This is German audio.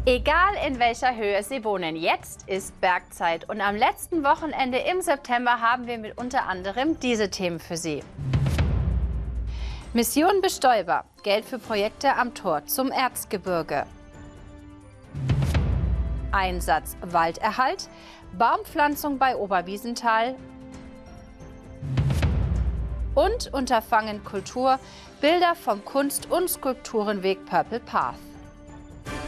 Egal in welcher Höhe Sie wohnen, jetzt ist Bergzeit und am letzten Wochenende im September haben wir mit unter anderem diese Themen für Sie. Mission Bestäuber, Geld für Projekte am Tor zum Erzgebirge. Einsatz Walderhalt, Baumpflanzung bei Oberwiesenthal und Unterfangen Kultur, Bilder vom Kunst- und Skulpturenweg Purple Path.